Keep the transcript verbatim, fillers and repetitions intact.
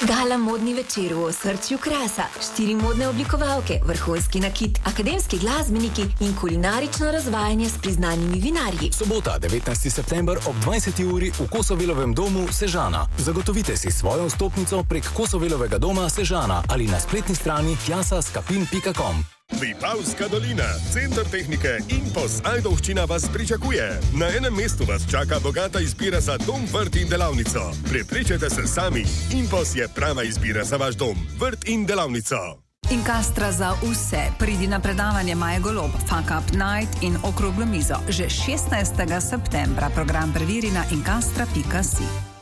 Gala modni večer v osrčju Krasa, štiri modne oblikovalke, vrhunski nakit, akademski glasbeniki in kulinarično razvajanje s priznanimi vinarji. Sobota, devetnajsti september ob dvajseti uri v Kosovelovem domu Sežana. Zagotovite si svojo vstopnico prek Kosovelovega doma Sežana ali na spletni strani jasa skapin pika com. Vipavska dolina, center tehnike Impos Ajdovščina vas pričakuje. Na enem mestu vas čaka bogata izbira za dom, vrt in delavnico. Prepričajte se sami, Impos je prava izbira za vaš dom, vrt in delavnico. Incastra za vse. Pridi na predavanje Maje Golob, Fuck Up Night in okroglo mizo. Že šestnajstega septembra. Program preveri na incastra pika si.